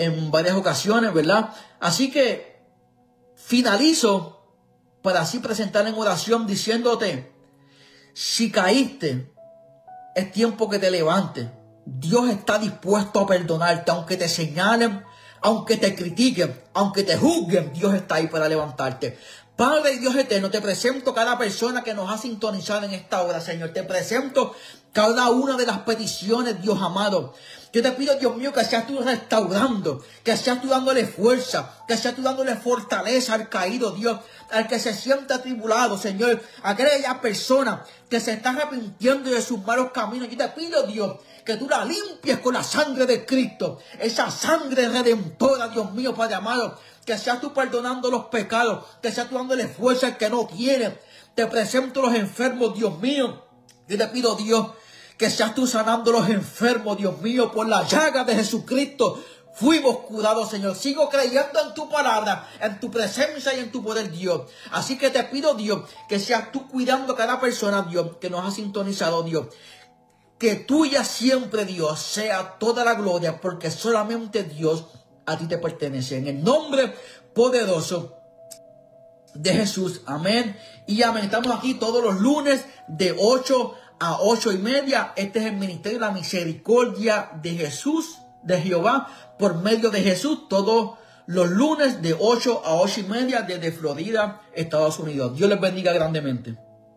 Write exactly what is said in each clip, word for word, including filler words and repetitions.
en varias ocasiones, ¿verdad? Así que finalizo para así presentar en oración diciéndote, si caíste, es tiempo que te levantes. Dios está dispuesto a perdonarte, aunque te señalen, aunque te critiquen, aunque te juzguen, Dios está ahí para levantarte. Padre y Dios eterno, te presento cada persona que nos ha sintonizado en esta hora, Señor. Te presento cada una de las peticiones, Dios amado. Yo te pido, Dios mío, que seas tú restaurando, que seas tú dándole fuerza, que seas tú dándole fortaleza al caído, Dios, al que se sienta atribulado, Señor, a aquella persona que se está arrepintiendo de sus malos caminos. Yo te pido, Dios, que tú la limpies con la sangre de Cristo, esa sangre redentora, Dios mío, Padre amado, que seas tú perdonando los pecados, que seas tú dándole fuerza al que no tiene. Te presento los enfermos, Dios mío. Yo te pido, Dios, que seas tú sanando los enfermos, Dios mío, por la llaga de Jesucristo. Fuimos curados, Señor. Sigo creyendo en tu palabra, en tu presencia y en tu poder, Dios. Así que te pido, Dios, que seas tú cuidando a cada persona, Dios, que nos ha sintonizado, Dios. Que tuya siempre, Dios, sea toda la gloria, porque solamente Dios a ti te pertenece. En el nombre poderoso de Jesús. Amén y amén. Estamos aquí todos los lunes de ocho a ocho y media. Este es el ministerio de la misericordia de Jesús, de Jehová, por medio de Jesús, todos los lunes de ocho a ocho y media desde Florida, Estados Unidos. Dios les bendiga grandemente.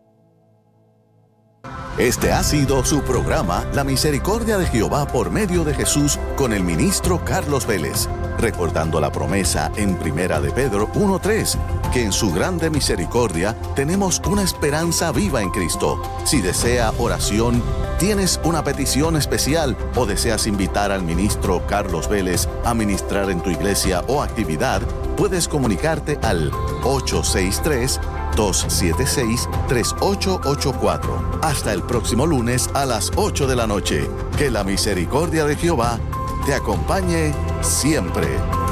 Este ha sido su programa La Misericordia de Jehová por medio de Jesús con el ministro Carlos Vélez, recordando la promesa en Primera de Pedro uno tres, que en su grande misericordia tenemos una esperanza viva en Cristo. Si desea oración, tienes una petición especial o deseas invitar al ministro Carlos Vélez a ministrar en tu iglesia o actividad, puedes comunicarte al ocho seis tres, dos siete seis, tres ocho ocho cuatro. Hasta el próximo lunes a las ocho de la noche. Que la misericordia de Jehová te acompañe siempre.